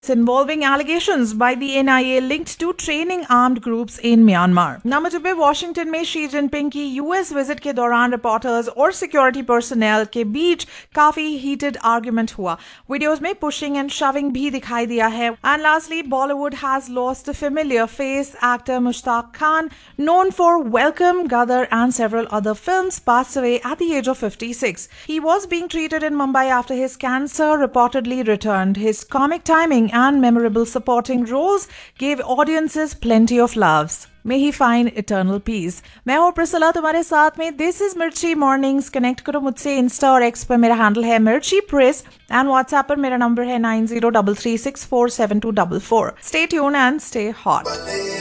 involving allegations by the NIA linked to training armed groups in Myanmar. Number 2 पे Washington में Xi Jinping की US visit के दौरान reporters और security personal के बीच काफी हीटेड आर्गुमेंट हुआ. वीडियोस में पुशिंग एंड शविंग भी दिखाई दिया है. And lastly, Bollywood has lost a familiar face. Actor Mushtaq Khan, known for Welcome, Gadar and several other films, passed away at the age of 56. He was being treated in Mumbai after his cancer reportedly returned. His comic timing and memorable supporting roles gave audiences plenty of laughs. May he find eternal peace. मैं हूँ प्रिसला तुम्हारे साथ में. This is मिर्ची mornings. Connect करो मुझसे Insta और x पर. मेरा हैंडल है मिर्ची प्रिस एंड व्हाट्सएप पर मेरा नंबर है 9033647244. Stay tune and stay hot.